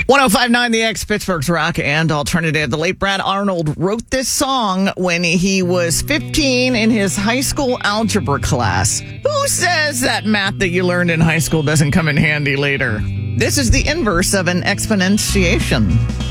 1059 The X, Pittsburgh's rock and alternative. The late Brad Arnold wrote this song when he was 15 in his high school algebra class. Who says that math that you learned in high school doesn't come in handy later? This is the inverse of an exponentiation.